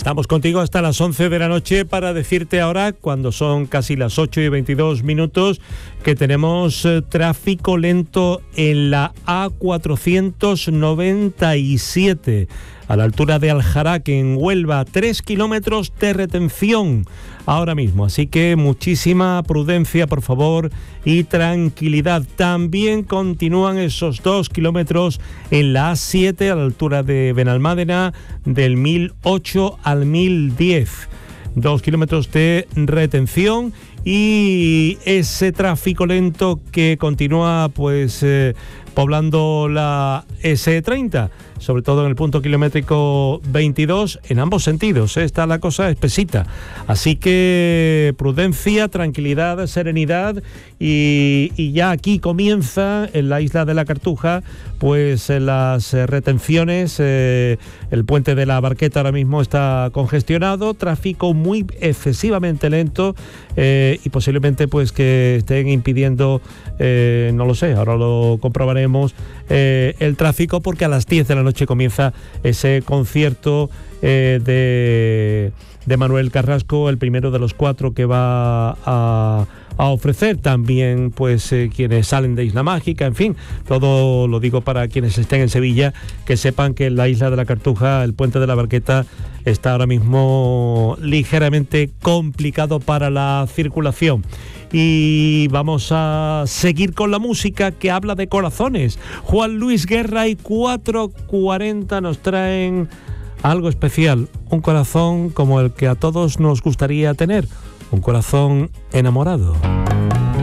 Estamos contigo hasta las 11 de la noche para decirte ahora, cuando son casi las 8:22, que tenemos tráfico lento en la A497, a la altura de Aljaraque, en Huelva, 3 kilómetros de retención ahora mismo. Así que muchísima prudencia, por favor, y tranquilidad. También continúan esos 2 kilómetros en la A7, a la altura de Benalmádena, del 1008 al 1010. 2 kilómetros de retención y ese tráfico lento que continúa poblando la S30, sobre todo en el punto kilométrico 22, en ambos sentidos, está la cosa espesita. Así que prudencia, tranquilidad, serenidad, y ya aquí comienza en la isla de la Cartuja las retenciones. El puente de la Barqueta ahora mismo está congestionado, tráfico muy excesivamente lento, y posiblemente que estén impidiendo, no lo sé, ahora lo comprobaremos, el tráfico, porque a las 10 de la noche comienza ese concierto de Manuel Carrasco, el primero de los 4 que va a ofrecer. También quienes salen de Isla Mágica, en fin, todo lo digo para quienes estén en Sevilla, que sepan que en la isla de la Cartuja el puente de la Barqueta está ahora mismo ligeramente complicado para la circulación. Y vamos a seguir con la música que habla de corazones. Juan Luis Guerra y 440 nos traen algo especial, un corazón como el que a todos nos gustaría tener, un corazón enamorado.